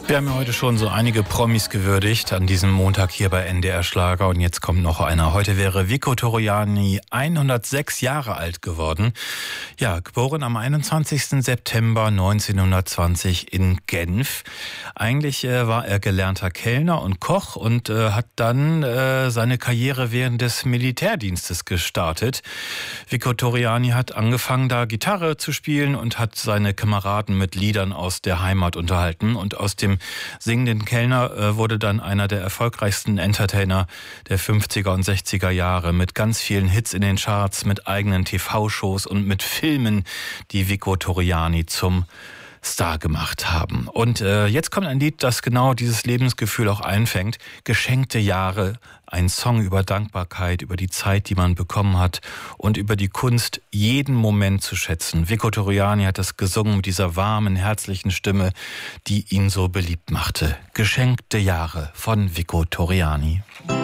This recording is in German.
Wir haben ja heute schon so einige Promis gewürdigt an diesem Montag hier bei NDR Schlager und jetzt kommt noch einer. Heute wäre Vico Torriani 106 Jahre alt geworden. Ja, geboren am 21. September 1920 in Genf. Eigentlich war er gelernter Kellner und Koch und hat dann seine Karriere während des Militärdienstes gestartet. Vico Torriani hat angefangen, da Gitarre zu spielen und hat seine Kameraden mit Liedern aus der Heimat unterhalten. Und aus dem singenden Kellner wurde dann einer der erfolgreichsten Entertainer der 50er und 60er Jahre mit ganz vielen Hits in den Charts, mit eigenen TV-Shows und mit Filmen, die Vico Torriani zum Star gemacht haben. Und jetzt kommt ein Lied, das genau dieses Lebensgefühl auch einfängt. Geschenkte Jahre, ein Song über Dankbarkeit, über die Zeit, die man bekommen hat und über die Kunst, jeden Moment zu schätzen. Vico Torriani hat das gesungen mit dieser warmen, herzlichen Stimme, die ihn so beliebt machte. Geschenkte Jahre von Vico Torriani.